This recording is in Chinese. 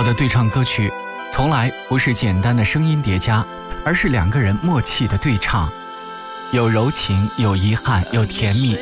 好的对唱歌曲从来不是简单的声音叠加，而是两个人默契的对唱，有柔情，有遗憾，有甜蜜，